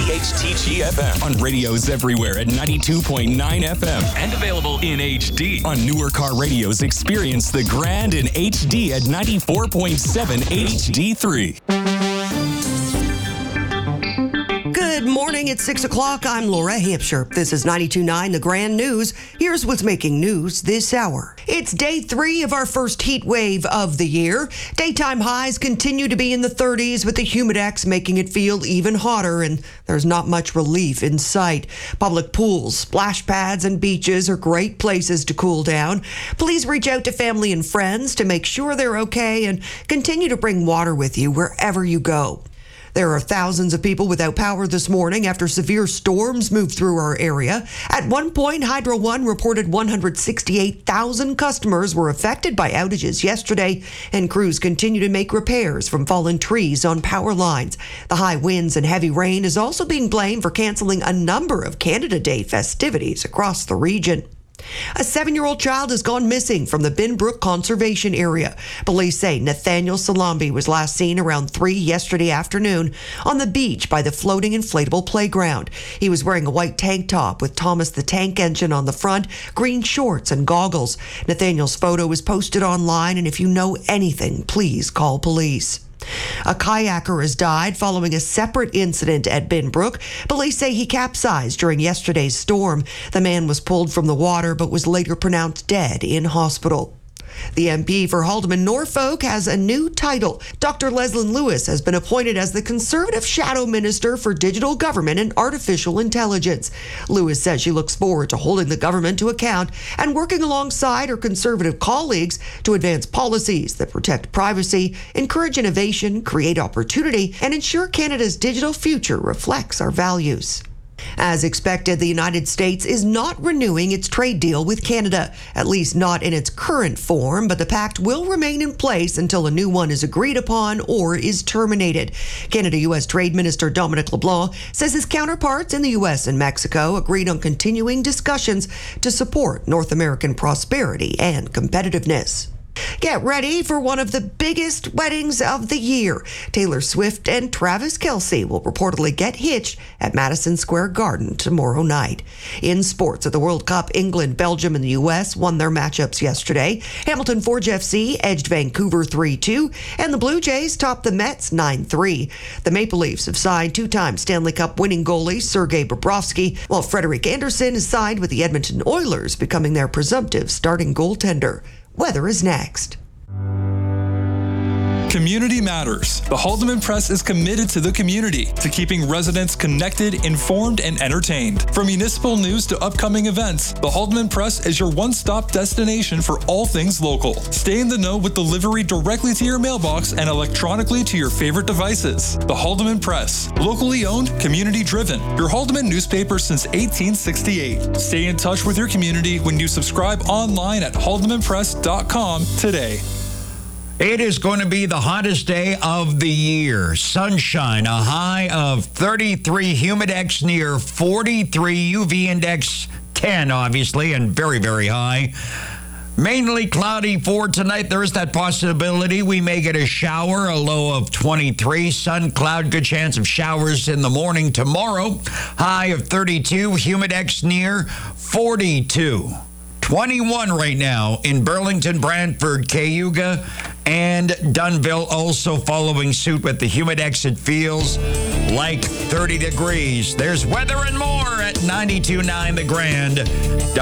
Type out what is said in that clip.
WPHTG FM. On radios everywhere at 92.9 FM. And available in HD. On newer car radios, experience the grand in HD at 94.7 HD3. Good morning. It's 6 o'clock. I'm Laura Hampshire. This is 92.9 The Grand News. Here's what's making news this hour. It's day 3 of our first heat wave of the year. Daytime highs continue to be in the 30s with the humidex making it feel even hotter, and there's not much relief in sight. Public pools, splash pads, and beaches are great places to cool down. Please reach out to family and friends to make sure they're okay and continue to bring water with you wherever you go. There are thousands of people without power this morning after severe storms moved through our area. At one point, Hydro One reported 168,000 customers were affected by outages yesterday, and crews continue to make repairs from fallen trees on power lines. The high winds and heavy rain is also being blamed for canceling a number of Canada Day festivities across the region. A 7-year-old child has gone missing from the Binbrook Conservation Area. Police say Nathaniel Salambi was last seen around 3 yesterday afternoon on the beach by the floating inflatable playground. He was wearing a white tank top with Thomas the Tank Engine on the front, green shorts and goggles. Nathaniel's photo was posted online, and if you know anything, please call police. A kayaker has died following a separate incident at Binbrook. Police say he capsized during yesterday's storm. The man was pulled from the water but was later pronounced dead in hospital. The MP for Haldimand Norfolk has a new title. Dr. Leslyn Lewis has been appointed as the Conservative Shadow Minister for Digital Government and Artificial Intelligence. Lewis says she looks forward to holding the government to account and working alongside her Conservative colleagues to advance policies that protect privacy, encourage innovation, create opportunity, and ensure Canada's digital future reflects our values. As expected, the United States is not renewing its trade deal with Canada, at least not in its current form, but the pact will remain in place until a new one is agreed upon or is terminated. Canada-U.S. Trade Minister Dominic LeBlanc says his counterparts in the U.S. and Mexico agreed on continuing discussions to support North American prosperity and competitiveness. Get ready for one of the biggest weddings of the year. Taylor Swift and Travis Kelce will reportedly get hitched at Madison Square Garden tomorrow night. In sports at the World Cup, England, Belgium, and the U.S. won their matchups yesterday. Hamilton Forge FC edged Vancouver 3-2, and the Blue Jays topped the Mets 9-3. The Maple Leafs have signed 2-time Stanley Cup winning goalie Sergei Bobrovsky, while Frederik Andersen is signed with the Edmonton Oilers, becoming their presumptive starting goaltender. Weather is next. Community matters. The Haldimand Press is committed to the community, to keeping residents connected, informed, and entertained. From municipal news to upcoming events, the Haldimand Press is your one-stop destination for all things local. Stay in the know with delivery directly to your mailbox and electronically to your favorite devices. The Haldimand Press, locally owned, community-driven. Your Haldimand newspaper since 1868. Stay in touch with your community when you subscribe online at haldimandpress.com today. It is going to be the hottest day of the year. Sunshine, a high of 33, humidex near 43, UV index 10, obviously, and very, very high. Mainly cloudy for tonight. There is that possibility we may get a shower, a low of 23. Sun, cloud, good chance of showers in the morning tomorrow. High of 32, humidex near 42. 21 right now in Burlington, Brantford, Cayuga, and Dunnville, also following suit with the humidex. It feels like 30 degrees. There's weather and more at 92.9 The Grand.